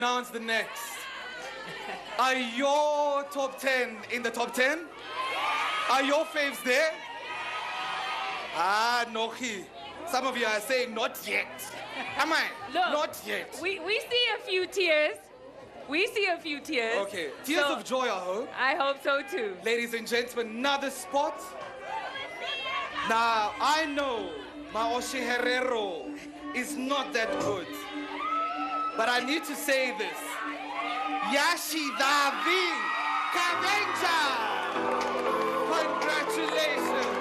Announce the next. Are your top 10 in the top 10? Are your faves there? Ah, Nochi. Some of you are saying not yet. Am I? Look, not yet. We see a few tears. We see a few tears. Okay. Tears of joy, I hope. I hope so too. Ladies and gentlemen, another spot. Now, I know Maoshi Herrero is not that good. But I need to say this. Yashi Davi Kavenja! Congratulations!